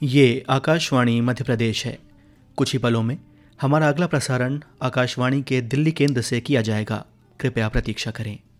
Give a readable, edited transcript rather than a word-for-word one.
ये आकाशवाणी मध्य प्रदेश है। कुछ ही पलों में हमारा अगला प्रसारण आकाशवाणी के दिल्ली केंद्र से किया जाएगा। कृपया प्रतीक्षा करें।